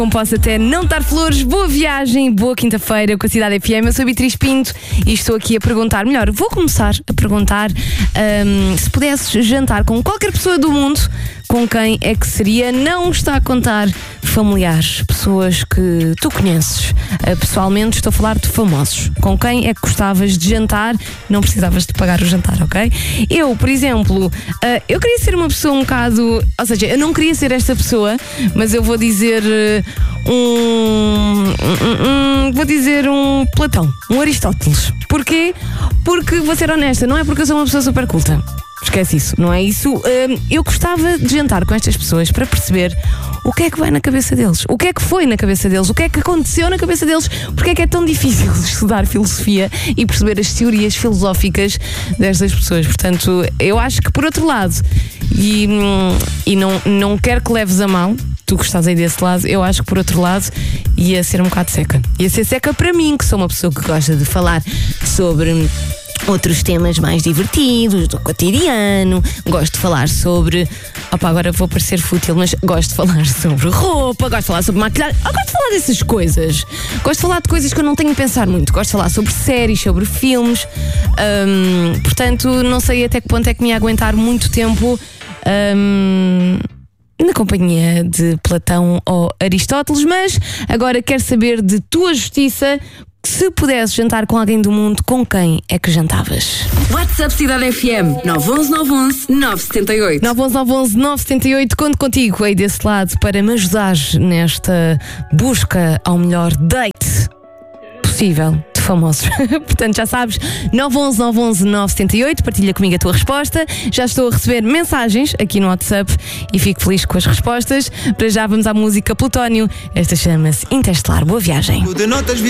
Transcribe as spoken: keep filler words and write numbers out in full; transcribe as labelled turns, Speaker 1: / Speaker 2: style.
Speaker 1: Não posso até não dar flores. Boa viagem, boa quinta-feira com a Cidade F M. Eu sou a Beatriz Pinto e estou aqui a perguntar, melhor, vou começar a perguntar um, se pudesses jantar com qualquer pessoa do mundo, com quem é que seria? Não está a contar familiares, pessoas que tu conheces. Uh, pessoalmente estou a falar de famosos. Com quem é que gostavas de jantar? Não precisavas de pagar o jantar, ok? Eu, por exemplo, uh, eu queria ser uma pessoa um bocado... Ou seja, eu não queria ser esta pessoa, mas eu vou dizer... Uh, Um, um, um, vou dizer um Platão, um Aristóteles. Porquê? Porque, vou ser honesta, não é porque eu sou uma pessoa super culta. Esquece isso, não é isso. Um, eu gostava de jantar com estas pessoas para perceber o que é que vai na cabeça deles, o que é que foi na cabeça deles, o que é que aconteceu na cabeça deles, porque é que é tão difícil estudar filosofia e perceber as teorias filosóficas destas pessoas. Portanto, eu acho que por outro lado, e, e não, não quero que leves a mal, tu que estás aí desse lado, eu acho que por outro lado ia ser um bocado seca. Ia ser seca para mim, que sou uma pessoa que gosta de falar sobre outros temas mais divertidos, do cotidiano. Gosto de falar sobre... Opa, agora vou parecer fútil, mas gosto de falar sobre roupa, gosto de falar sobre maquilhagem. Eu gosto de falar dessas coisas. Gosto de falar de coisas que eu não tenho que pensar muito. Gosto de falar sobre séries, sobre filmes. Hum, portanto, não sei até que ponto é que me ia aguentar muito tempo... Hum, na companhia de Platão ou Aristóteles, mas agora quero saber de tua justiça. Se pudesses jantar com alguém do mundo, com quem é que jantavas?
Speaker 2: WhatsApp Cidade F M nove um um nove um um nove sete oito.
Speaker 1: nove um um nove um um nove sete oito. Conto contigo aí desse lado para me ajudar nesta busca ao melhor date possível de famosos. Portanto, já sabes, nove um um nove um um nove sete oito. Partilha comigo a tua resposta. Já estou a receber mensagens aqui no WhatsApp e fico feliz com as respostas. Para já vamos à música Plutónio. Esta chama-se Interestelar. Boa viagem.